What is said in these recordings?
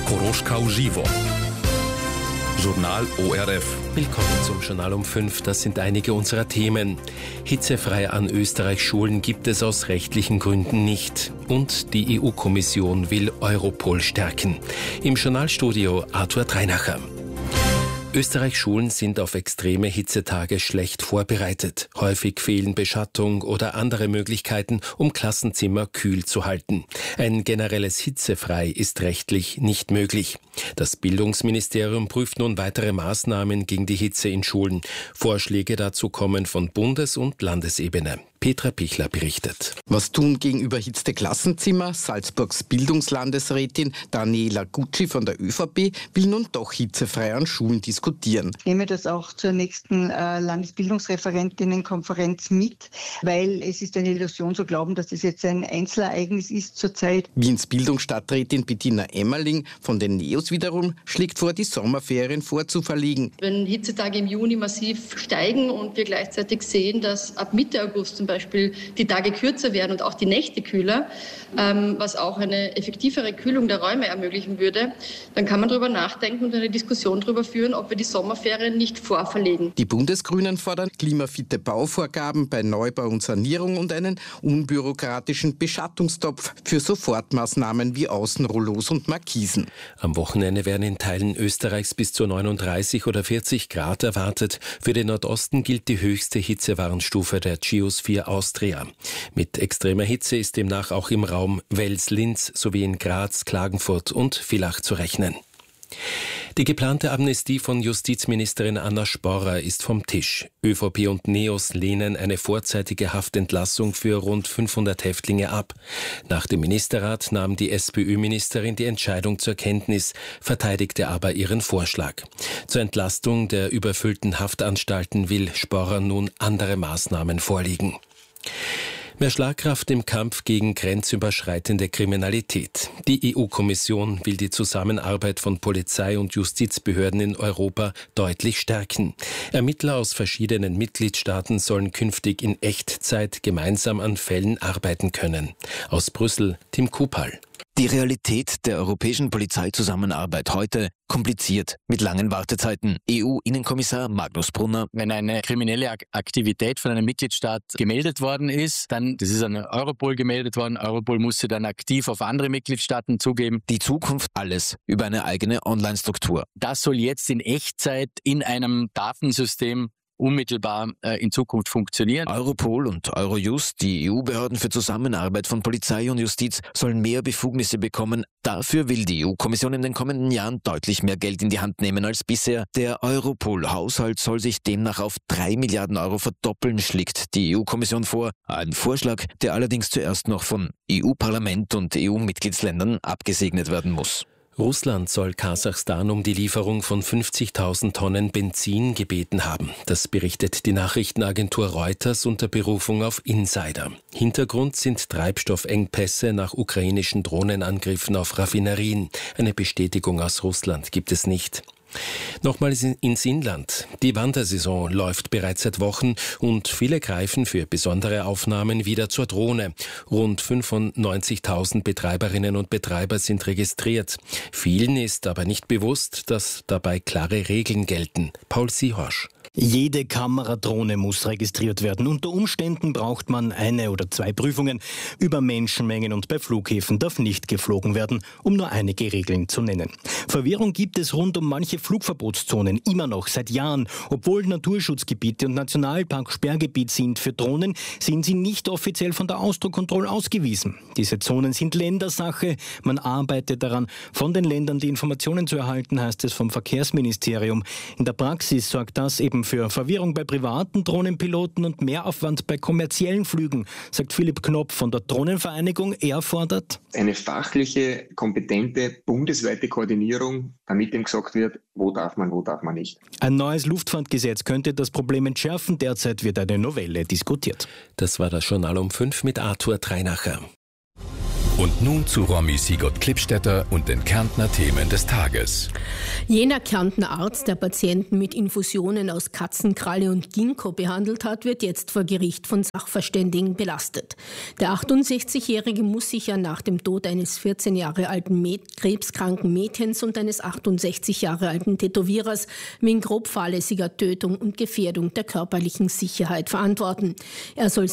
Koroschka Živo. Journal ORF. Willkommen zum Journal um 5. Das sind einige unserer Themen. Hitzefrei an Österreichs Schulen gibt es aus rechtlichen Gründen nicht. Und die EU-Kommission will Europol stärken. Im Journalstudio Arthur Dreinacher. Österreichs Schulen sind auf extreme Hitzetage schlecht vorbereitet. Häufig fehlen Beschattung oder andere Möglichkeiten, um Klassenzimmer kühl zu halten. Ein generelles Hitzefrei ist rechtlich nicht möglich. Das Bildungsministerium prüft nun weitere Maßnahmen gegen die Hitze in Schulen. Vorschläge dazu kommen von Bundes- und Landesebene. Petra Pichler berichtet. Was tun gegen überhitzte Klassenzimmer? Salzburgs Bildungslandesrätin Daniela Gucci von der ÖVP will nun doch hitzefrei an Schulen diskutieren. Ich nehme das auch zur nächsten Landesbildungsreferentinnenkonferenz mit, weil es ist eine Illusion zu glauben, dass das jetzt ein Einzelereignis ist zurzeit. Wiens Bildungsstadträtin Bettina Emmerling von den NEOS wiederum schlägt vor, die Sommerferien vorzuverlegen. Wenn Hitzetage im Juni massiv steigen und wir gleichzeitig sehen, dass ab Mitte August zum Beispiel die Tage kürzer werden und auch die Nächte kühler, was auch eine effektivere Kühlung der Räume ermöglichen würde, dann kann man darüber nachdenken und eine Diskussion darüber führen, ob wir die Sommerferien nicht vorverlegen. Die Bundesgrünen fordern klimafitte Bauvorgaben bei Neubau und Sanierung und einen unbürokratischen Beschattungstopf für Sofortmaßnahmen wie Außenrollos und Markisen. Am Wochenende werden in Teilen Österreichs bis zu 39 oder 40 Grad erwartet. Für den Nordosten gilt die höchste Hitzewarnstufe der Geosphere Austria. Mit extremer Hitze ist demnach auch im Raum Wels-Linz sowie in Graz, Klagenfurt und Villach zu rechnen. Die geplante Amnestie von Justizministerin Anna Sporrer ist vom Tisch. ÖVP und NEOS lehnen eine vorzeitige Haftentlassung für rund 500 Häftlinge ab. Nach dem Ministerrat nahm die SPÖ-Ministerin die Entscheidung zur Kenntnis, verteidigte aber ihren Vorschlag. Zur Entlastung der überfüllten Haftanstalten will Sporrer nun andere Maßnahmen vorlegen. Mehr Schlagkraft im Kampf gegen grenzüberschreitende Kriminalität. Die EU-Kommission will die Zusammenarbeit von Polizei und Justizbehörden in Europa deutlich stärken. Ermittler aus verschiedenen Mitgliedstaaten sollen künftig in Echtzeit gemeinsam an Fällen arbeiten können. Aus Brüssel, Tim Kupal. Die Realität der europäischen Polizeizusammenarbeit heute kompliziert mit langen Wartezeiten. EU-Innenkommissar Magnus Brunner. Wenn eine kriminelle Aktivität von einem Mitgliedstaat gemeldet worden ist, dann, das ist an Europol gemeldet worden, Europol muss sie dann aktiv auf andere Mitgliedstaaten zugeben. Die Zukunft alles über eine eigene Online-Struktur. Das soll jetzt in Echtzeit in einem Datensystem unmittelbar in Zukunft funktionieren. Europol und Eurojust, die EU-Behörden für Zusammenarbeit von Polizei und Justiz, sollen mehr Befugnisse bekommen. Dafür will die EU-Kommission in den kommenden Jahren deutlich mehr Geld in die Hand nehmen als bisher. Der Europol-Haushalt soll sich demnach auf 3 Milliarden Euro verdoppeln, schlägt die EU-Kommission vor. Ein Vorschlag, der allerdings zuerst noch von EU-Parlament und EU-Mitgliedsländern abgesegnet werden muss. Russland soll Kasachstan um die Lieferung von 50.000 Tonnen Benzin gebeten haben. Das berichtet die Nachrichtenagentur Reuters unter Berufung auf Insider. Hintergrund sind Treibstoffengpässe nach ukrainischen Drohnenangriffen auf Raffinerien. Eine Bestätigung aus Russland gibt es nicht. Nochmals ins Inland. Die Wandersaison läuft bereits seit Wochen und viele greifen für besondere Aufnahmen wieder zur Drohne. Rund 95.000 Betreiberinnen und Betreiber sind registriert. Vielen ist aber nicht bewusst, dass dabei klare Regeln gelten. Paul Sihorsch. Jede Kameradrohne muss registriert werden. Unter Umständen braucht man 1 oder 2 Prüfungen. Über Menschenmengen und bei Flughäfen darf nicht geflogen werden, um nur einige Regeln zu nennen. Verwirrung gibt es rund um manche Flugverbotszonen immer noch seit Jahren. Obwohl Naturschutzgebiete und Nationalpark-Sperrgebiet sind für Drohnen, sind sie nicht offiziell von der Ausdruckkontrolle ausgewiesen. Diese Zonen sind Ländersache. Man arbeitet daran, von den Ländern die Informationen zu erhalten, heißt es vom Verkehrsministerium. In der Praxis sorgt das eben für Verwirrung bei privaten Drohnenpiloten und Mehraufwand bei kommerziellen Flügen, sagt Philipp Knopf von der Drohnenvereinigung. Er fordert eine fachliche, kompetente, bundesweite Koordinierung, damit ihm gesagt wird, wo darf man nicht. Ein neues Luftfahrtgesetz könnte das Problem entschärfen. Derzeit wird eine Novelle diskutiert. Das war das Journal um 5 mit Arthur Dreinacher. Und nun zu Romy Sigurd-Klippstätter und den Kärntner Themen des Tages. Jener Kärntner Arzt, der Patienten mit Infusionen aus Katzenkralle und Ginkgo behandelt hat, wird jetzt vor Gericht von Sachverständigen belastet. Der 68-Jährige muss sich ja nach dem Tod eines 14 Jahre alten krebskranken Mädchens und eines 68 Jahre alten Tätowierers wegen grob fahrlässiger Tötung und Gefährdung der körperlichen Sicherheit verantworten. Er soll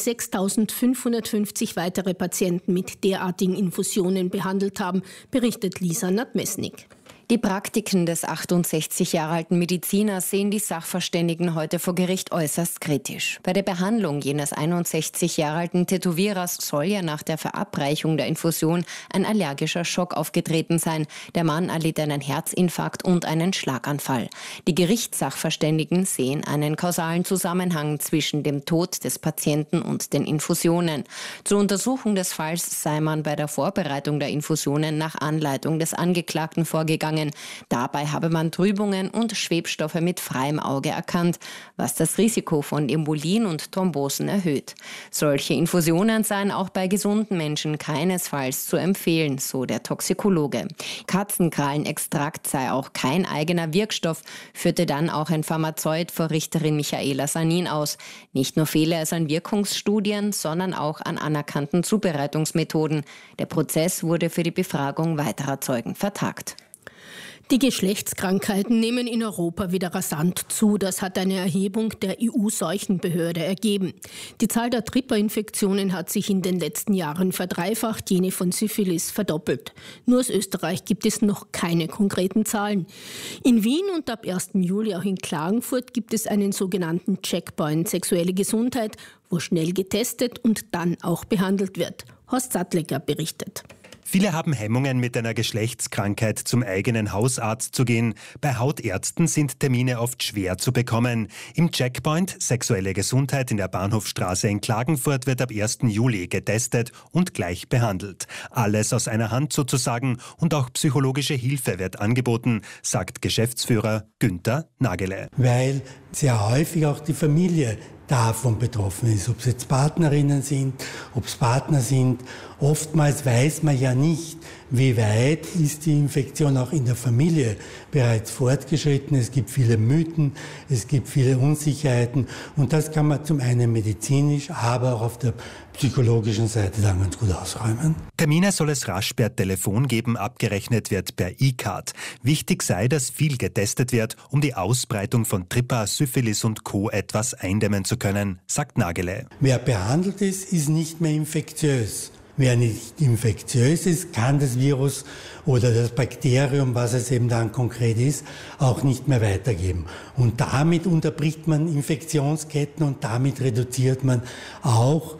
6.550 weitere Patienten mit derartigen Infusionen behandelt haben, berichtet Lisa Nadmesnik. Die Praktiken des 68 Jahre alten Mediziners sehen die Sachverständigen heute vor Gericht äußerst kritisch. Bei der Behandlung jenes 61 Jahre alten Tätowierers soll ja nach der Verabreichung der Infusion ein allergischer Schock aufgetreten sein. Der Mann erlitt einen Herzinfarkt und einen Schlaganfall. Die Gerichtssachverständigen sehen einen kausalen Zusammenhang zwischen dem Tod des Patienten und den Infusionen. Zur Untersuchung des Falls sei man bei der Vorbereitung der Infusionen nach Anleitung des Angeklagten vorgegangen. Dabei habe man Trübungen und Schwebstoffe mit freiem Auge erkannt, was das Risiko von Embolien und Thrombosen erhöht. Solche Infusionen seien auch bei gesunden Menschen keinesfalls zu empfehlen, so der Toxikologe. Katzenkrallenextrakt sei auch kein eigener Wirkstoff, führte dann auch ein Pharmazeut vor Richterin Michaela Sanin aus. Nicht nur fehle es an Wirkungsstudien, sondern auch an anerkannten Zubereitungsmethoden. Der Prozess wurde für die Befragung weiterer Zeugen vertagt. Die Geschlechtskrankheiten nehmen in Europa wieder rasant zu. Das hat eine Erhebung der EU-Seuchenbehörde ergeben. Die Zahl der Tripper-Infektionen hat sich in den letzten Jahren verdreifacht, jene von Syphilis verdoppelt. Nur aus Österreich gibt es noch keine konkreten Zahlen. In Wien und ab 1. Juli auch in Klagenfurt gibt es einen sogenannten Checkpoint Sexuelle Gesundheit, wo schnell getestet und dann auch behandelt wird. Horst Sattlecker berichtet. Viele haben Hemmungen, mit einer Geschlechtskrankheit zum eigenen Hausarzt zu gehen. Bei Hautärzten sind Termine oft schwer zu bekommen. Im Checkpoint Sexuelle Gesundheit in der Bahnhofstraße in Klagenfurt wird ab 1. Juli getestet und gleich behandelt. Alles aus einer Hand sozusagen und auch psychologische Hilfe wird angeboten, sagt Geschäftsführer Günther Nagele. Weil sehr häufig auch die Familie davon betroffen ist, ob es jetzt Partnerinnen sind, ob es Partner sind. Oftmals weiß man ja nicht, wie weit ist die Infektion auch in der Familie bereits fortgeschritten. Es gibt viele Mythen, es gibt viele Unsicherheiten und das kann man zum einen medizinisch, aber auch auf der psychologischen Seite dann ganz gut ausräumen. Termine soll es rasch per Telefon geben, abgerechnet wird per E-Card. Wichtig sei, dass viel getestet wird, um die Ausbreitung von Tripper, Syphilis und Co. etwas eindämmen zu können, sagt Nagele. Wer behandelt ist, ist nicht mehr infektiös. Wer nicht infektiös ist, kann das Virus oder das Bakterium, was es eben dann konkret ist, auch nicht mehr weitergeben. Und damit unterbricht man Infektionsketten und damit reduziert man auch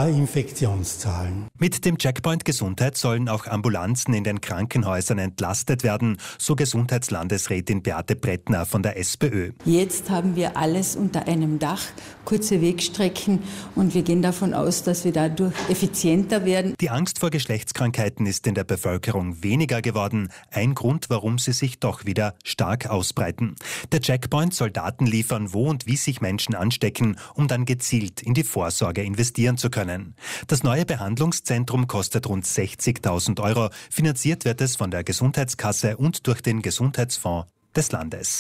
Infektionszahlen. Mit dem Checkpoint Gesundheit sollen auch Ambulanzen in den Krankenhäusern entlastet werden, so Gesundheitslandesrätin Beate Brettner von der SPÖ. Jetzt haben wir alles unter einem Dach, kurze Wegstrecken und wir gehen davon aus, dass wir dadurch effizienter werden. Die Angst vor Geschlechtskrankheiten ist in der Bevölkerung weniger geworden. Ein Grund, warum sie sich doch wieder stark ausbreiten. Der Checkpoint soll Daten liefern, wo und wie sich Menschen anstecken, um dann gezielt in die Vorsorge investieren zu können. Das neue Behandlungszentrum kostet rund 60.000 Euro. Finanziert wird es von der Gesundheitskasse und durch den Gesundheitsfonds des Landes.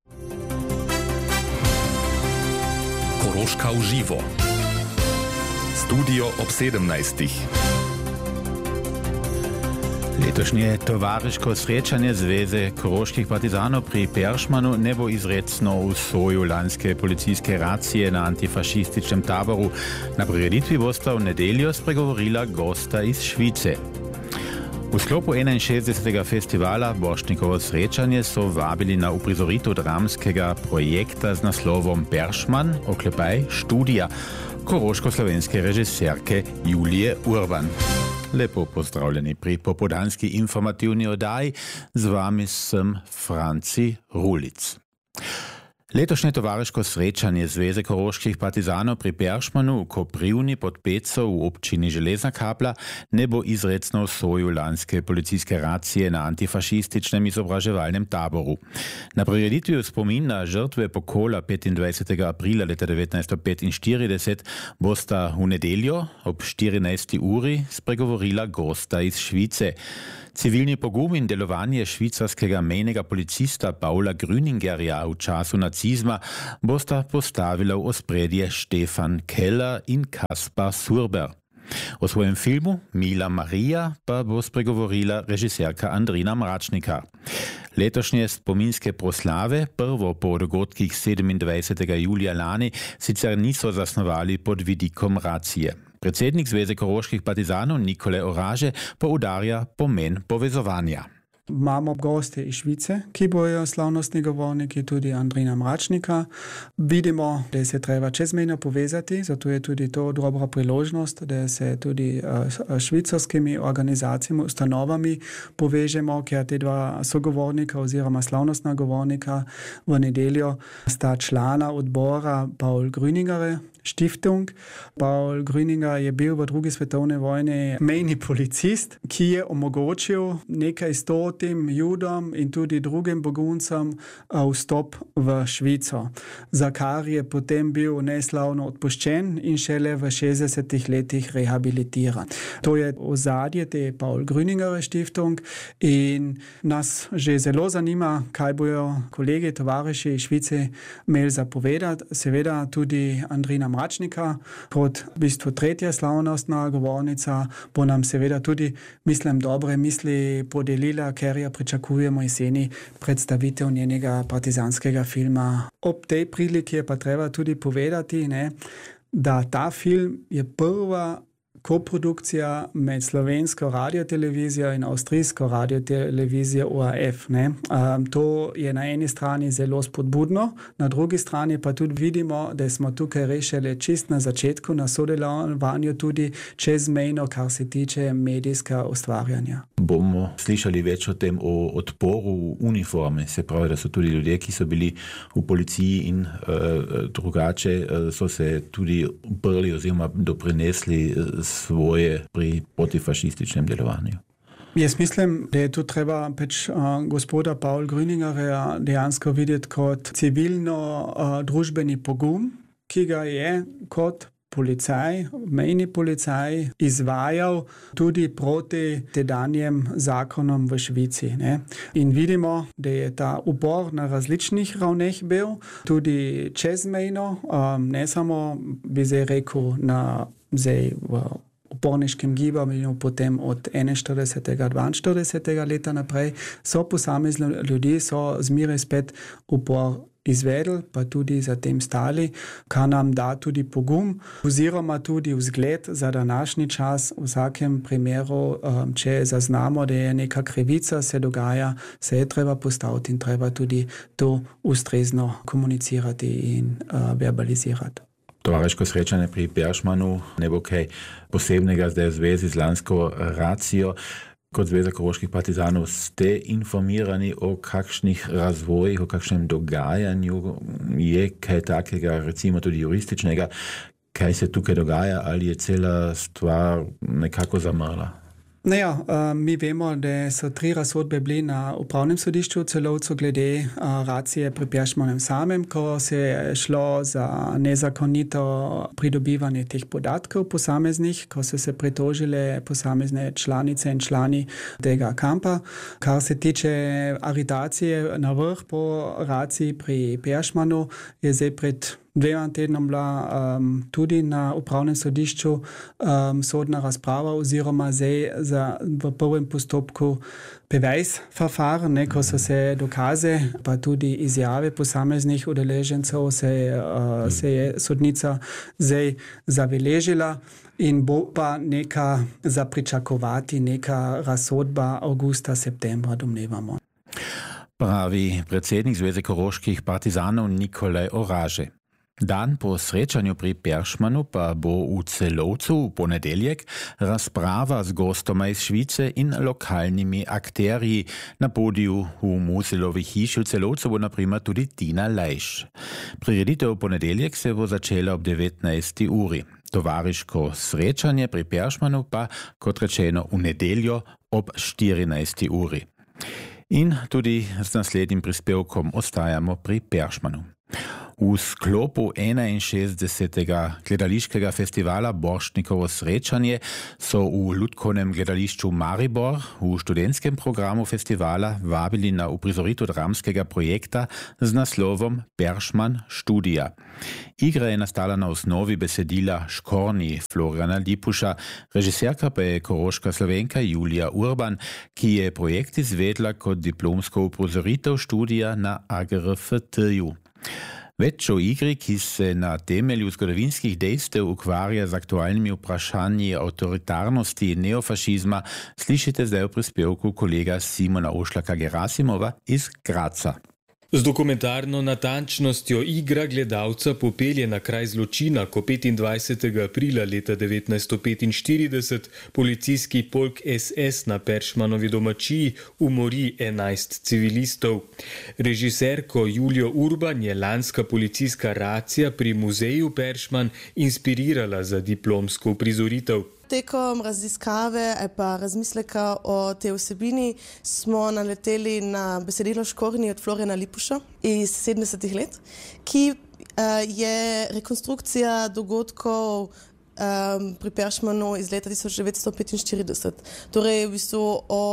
Koroška uživo. Studio ob 17. Letošnje tovariško srečanje Zveze koroških partizanov pri Peršmanu ne bo izrecno v soju lanske policijske racije na antifašističnem taboru. Na prireditvi bosta v nedeljo spregovorila gosta iz Švice. V sklopu 61. festivala Borštnikovo srečanje so vabili na uprizoritev dramskega projekta z naslovom Peršman, oklepaj študija, koroško-slovenske režiserke Julije Urban. Lepo pozdravljeni pri popoldanski informativni oddaji. Z vami sem Franci Rulic. Letošnje tovariško srečanje Zveze koroških partizanov pri Peršmanu v Koprivni pod Peco v občini Železna Kapla ne bo izrecno v soju lanske policijske racije na antifašističnem izobraževalnem taboru. Na prireditvi v spomin na žrtve pokola 25. aprila leta 1945 bosta v nedeljo ob 14. uri spregovorila gosta iz Švice. Civilni pogum in delovanje švicarskega mejnega policista Paula Grüningerja v času nacizma bosta postavila v ospredje Stefan Keller in Kaspar Surber. O svojem filmu Mila Marija pa bo spregovorila režiserka Andrina Mračnikar. Letošnje spominske proslave, prvo po dogodkih 27. julija lani, sicer niso zasnovali pod vidikom racije. Predsednik Zveze koroških partizanov Nikolaj Oraže poudarja pomen povezovanja. Imamo goste iz Švice, ki bojo slavnostni govorniki, tudi Andrina Mračnika. Vidimo, da se treba čezmejno povezati, zato je tudi to dobra priložnost, da se tudi švicarskimi organizacijami, ustanovami povežemo, ker te dva sogovornika oziroma slavnostna govornika v nedeljo sta člana odbora Paul Grüninger Stiftung. Paul Grüninger je bil v drugi svetovni vojni mejni policist, ki je omogočil nekaj stotim Judom in tudi drugim beguncem vstop v Švico, za kar je potem bil neslavno odpuščen in šele v 60 letih rehabilitiran. To je ozadje te Paul Grüninger Stiftung in nas že zelo zanima, kaj bojo kolegi, tovariši iz Švice imeli za povedati. Seveda tudi Andrina Mračnika, kot v bistvu tretja slavnostna govornica, bo nam seveda tudi, mislim, dobre misli podelila, ker jo pričakujemo jeseni predstavitev njenega partizanskega filma. Ob tej priliki je pa treba tudi povedati, da ta film je prva koprodukcija med slovensko radiotelevizijo in avstrijsko radiotelevizijo ORF. To je na eni strani zelo spodbudno, na drugi strani pa tudi vidimo, da smo tukaj rešili čist na začetku na sodelovanju tudi čezmejno, kar se tiče medijskega ustvarjanja. Bomo slišali več o tem, o odporu uniforme, se pravi, da so tudi ljudje, ki so bili v policiji in drugače, so se tudi uprli oziroma doprinesli svoje pri protifašističnem delovanju. Jaz mislim, da je tu treba gospoda Paul Grüningerja dejansko videti kot civilno-družbeni pogum, ki ga je kot policaj, mejni policaj izvajal tudi proti tedanjem zakonom v Švici. In vidimo, da je ta upor na različnih ravneh bil, tudi čezmejno, ne samo, bi zdaj rekel, v uporniškem gibanju, potem od 41. 42. leta naprej, so posamezni ljudje, so zmeraj spet upor izvedli, pa tudi za tem stali, kar nam da tudi pogum, oziroma tudi vzgled za današnji čas. V vsakem primeru, če zaznamo, da je neka krivica se dogaja, se je treba postaviti in treba tudi to ustrezno komunicirati in verbalizirati. Tovariško srečanje pri Peršmanu ne bo kaj posebnega zdaj v zvezi z lansko racijo. Kot Zveza koroških partizanov ste informirani o kakšnih razvojih, o kakšnem dogajanju, je kaj takega, recimo tudi jurističnega, kaj se tukaj dogaja, ali je cela stvar nekako zamrla? Mi vemo, da so 3 razsodbe bili na upravnem sodišču v Celovcu glede racije pri Peršmanem samem, ko se je šlo za nezakonito pridobivanje teh podatkov posameznih, ko so se pritožile posamezne članice in člani tega kampa. Kar se tiče aretacije na vrh po raciji pri Peršmanu, je zdaj pred 2 tednom bila tudi na upravnem sodišču sodna razprava oziroma zdaj v prvem postopku Beweisverfahren, ko so se dokaze pa tudi izjave posameznih udeležencev se je sodnica zdaj zabeležila in bo pa neka zapričakovati neka razsodba avgusta, septembra, domnevamo. Pravi predsednik Zveze koroških partizanov Nikolaj Oraže. Dan po srečanju pri Peršmanu pa bo v Celovcu v ponedeljek razprava z gostoma iz Švice in lokalnimi akterji. Na podiju v Muselovi hiši v Celovcu bo naprimer tudi Tina Lejš. Prireditev v ponedeljek se bo začela ob 19. uri. Tovariško srečanje pri Peršmanu pa, kot rečeno, v nedeljo ob 14. uri. In tudi z naslednjim prispevkom ostajamo pri Peršmanu. V sklopu 61. gledališkega festivala Borštnikovo srečanje so v Lutkovnem gledališču Maribor v študentskem programu festivala vabili na uprizoritev dramskega projekta z naslovom Peršman študija. Igra je nastala na osnovi besedila Škorni Floriana Lipuša, režiserka pa je koroška Slovenka Julija Urban, ki je projekt izvedla kot diplomsko uprizoritev študija na AGRFT-ju. Več o igri, ki se na temelju zgodovinskih dejstev ukvarja z aktualnimi vprašanji avtoritarnosti in neofašizma, slišite zdaj v prispevku kolega Simona Ošlaka-Gerasimova iz Graca. Z dokumentarno natančnostjo igra gledalca popelje na kraj zločina, ko 25. aprila leta 1945 policijski polk SS na Peršmanovi domačiji umori 11 civilistov. Režiserko Julijo Urban je lanska policijska racija pri muzeju Peršman inspirirala za diplomsko uprizoritev. Tekom raziskave ali pa razmisleka o tej vsebini smo naleteli na besedilo Škorni od Floriana Lipuša iz 70. let, ki je rekonstrukcija dogodkov pri Peršmanu iz leta 1945. Torej v bistvu o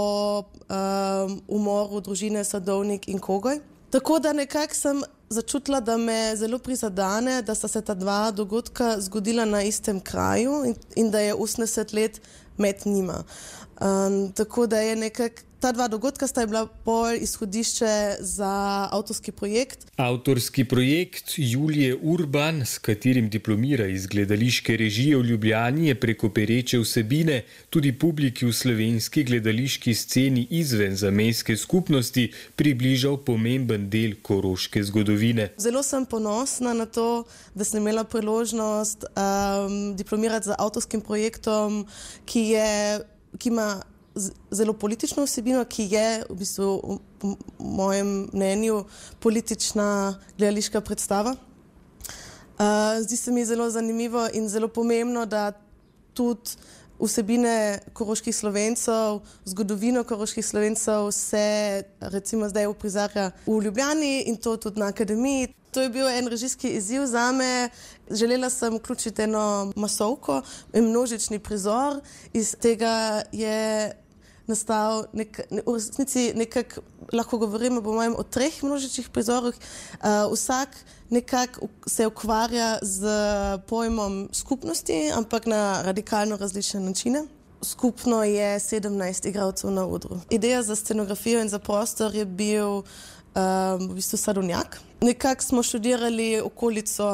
umoru družine Sadovnik in Kogoj. Tako da nekako sem začutila, da me zelo prizadane, da sta se ta dva dogodka zgodila na istem kraju in da je 80 let med njima. Tako da je nekako ta dva dogodka sta bila bolj izhodišče za avtorski projekt. Avtorski projekt Julije Urban, s katerim diplomira iz gledališke režije v Ljubljani, je preko pereče vsebine tudi publiki v slovenski gledališki sceni izven zamejske skupnosti približal pomemben del koroške zgodovine. Zelo sem ponosna na to, da sem imela priložnost diplomirati z avtorskim projektom, ki ima zelo politično vsebino, ki je v bistvu po mojem mnenju politična gledališka predstava. Zdi se mi zelo zanimivo in zelo pomembno, da tudi vsebine koroških Slovencev, zgodovino koroških Slovencev se recimo zdaj uprizarja v Ljubljani in to tudi na akademiji. To je bil en režijski izziv zame. Želela sem vključiti eno masovko, en množični prizor. Iz tega je nastal v resnici nekako, lahko govorimo po mojem o 3 množičnih prizorih. Vsak nekako se ukvarja z pojmom skupnosti, ampak na radikalno različne načine. Skupno je 17 igralcev na odru. Ideja za scenografijo in za prostor je bil v bistvu Sadovnjak. Nekako smo študirali okolico,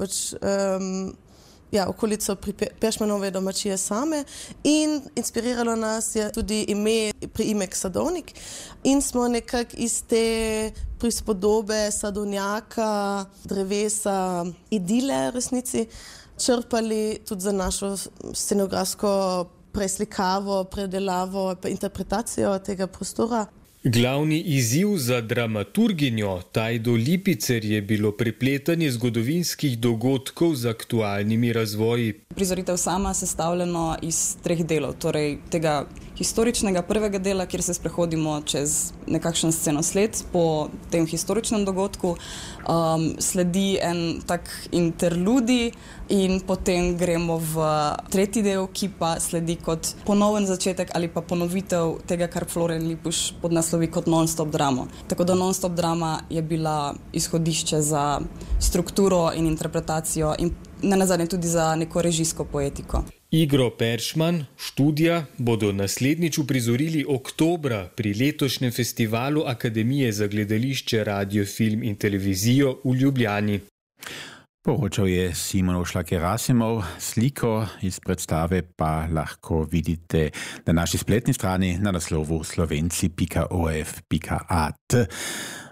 okolico pri Peršmanove domačije same in inspiriralo nas je tudi priimek Sadovnik in smo nekako iz te prispodobe Sadovnjaka, drevesa, idile v resnici črpali tudi za našo scenografsko preslikavo, predelavo in interpretacijo tega prostora. Glavni izziv za dramaturginjo Tajdo Lipicer je bilo prepletanje zgodovinskih dogodkov z aktualnimi razvoji. Prizoritev sama sestavljeno iz 3 delov, torej tega historičnega prvega dela, kjer se sprehodimo čez nekakšen scenosled po tem historičnem dogodku, sledi en tak interludij in potem gremo v 3. del, ki pa sledi kot ponoven začetek ali pa ponovitev tega, kar Florian Lipuš podnaslovi kot non-stop dramo. Tako da non-stop drama je bila izhodišče za strukturo in interpretacijo in nenazadnje tudi za neko režijsko poetiko. Igro Peršman študija bodo naslednjič uprizorili oktobra pri letošnjem festivalu Akademije za gledališče, radio, film in televizijo v Ljubljani. Poročal je Simon Ošlak-Gerasimov, sliko iz predstave pa lahko vidite na naši spletni strani na naslovu slovenci.orf.at.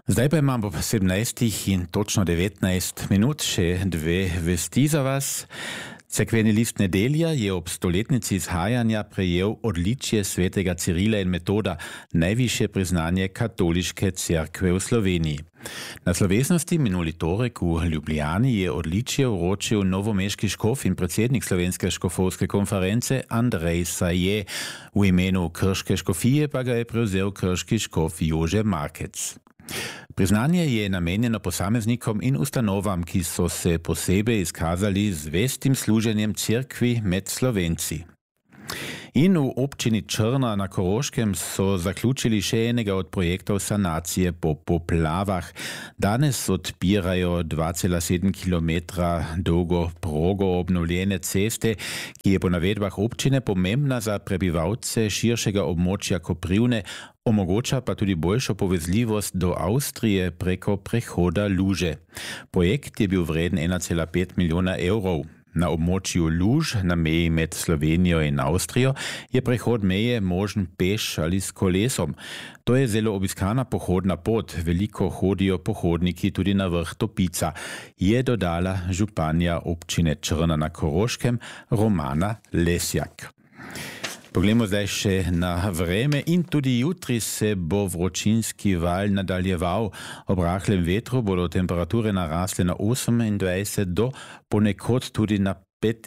Zdaj pa imam ob 17 in točno 19 minut še dve vesti za vas. Cerkveni list Nedelja je ob stoletnici izhajanja prejel odličje svetega Cirila in Metoda, najvišje priznanje katoliške cerkve v Sloveniji. Na slovesnosti minuli torek v Ljubljani je odličje vročil novomeški škof in predsednik Slovenske škofovske konference Andrej Saje. V imenu krške škofije pa ga je prevzel krški škof Jože Markec. Priznanje je namenjeno posameznikom in ustanovam, ki so se posebej izkazali z zvestim služenjem cerkvi med Slovenci. In v občini Črna na Koroškem so zaključili še enega od projektov sanacije po poplavah. Danes odpirajo 2,7 km dolgo progo obnovljene ceste, ki je po navedbah občine pomembna za prebivalce širšega območja Koprivne, omogoča pa tudi boljšo povezljivost do Avstrije preko prehoda Luže. Projekt je bil vreden 1,5 milijona evrov. Na območju Luž, na meji med Slovenijo in Avstrijo, je prehod meje možen peš ali s kolesom. To je zelo obiskana pohodna pot, veliko hodijo pohodniki tudi na vrh Topica, je dodala županja občine Črna na Koroškem Romana Lesjak. Poglejmo zdaj še na vreme in tudi jutri se bo vročinski val nadaljeval. Ob rahlem vetru bodo temperature narasle na 28 do ponekod tudi na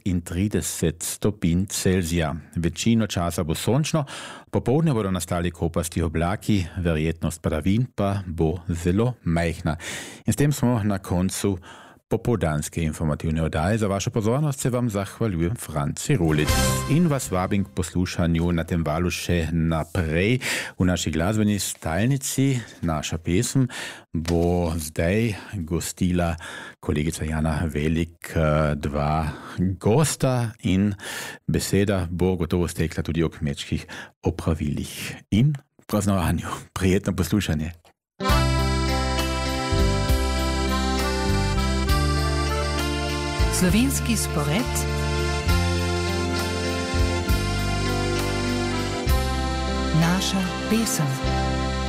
35 stopinj Celzija. Večino časa bo sončno, popoldne bodo nastali kopasti oblaki, verjetnost padavin pa bo zelo majhna. In s tem smo na koncu popoldanske informativne oddaje. Za vašo pozornost se vam zahvaljujem Franci Rulic in vas vabim k poslušanju na tem valu še naprej. V naši glasbeni stalnici naša pesem bo zdaj gostila kolegica Jana Velik, dva gosta in beseda bo gotovo stekla tudi o kmečkih opravilih in praznovanju. Prijetno poslušanje. Slovenski spored naša pesem.